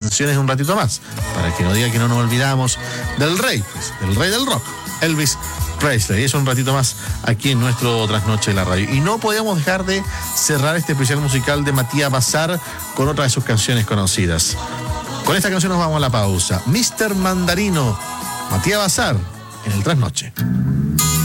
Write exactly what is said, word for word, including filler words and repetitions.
canciones un ratito más, para que no diga que no nos olvidamos del rey, pues, del rey del rock, Elvis Presley. Es un ratito más aquí en nuestro Trasnoche de la Radio. Y no podíamos dejar de cerrar este especial musical de Matías Bazar con otra de sus canciones conocidas. Con esta canción nos vamos a la pausa. mister Mandarino, Matías Bazar, en el Trasnoche.